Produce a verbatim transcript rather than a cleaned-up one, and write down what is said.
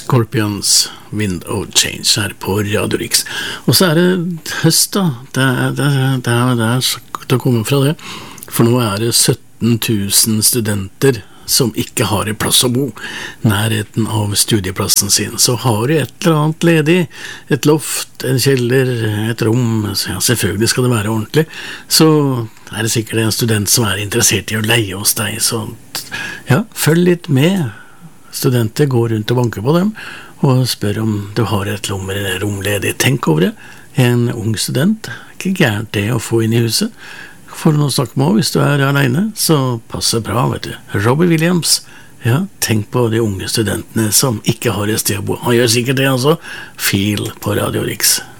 Scorpions, Wind of Change her på Radio Rix. Og så er det høst da, det er, det er, det er, det er til å komme fra det, for nå er det sytten tusen studenter som ikke har en plass å bo, nærheten av studieplassen sin. Så har du et eller annet ledig, et loft, en kjeller, et rom, så ja, selvfølgelig skal det være ordentlig, så er det sikkert en student som er interessert i å leie hos deg, så ja, følg litt med. Studenter går rundt og banker på dem og spør om du har et rom eller rom ledig. Tenk over det. En ung student, ikke gærent det å få inn i huset. For noe å snakke med hvis du er alene, så passer bra, vet du. Robbie Williams, ja, tenk på de unge studentene som ikke har et sted å bo. Han gjør sikkert det altså. Feel på Radio Rix.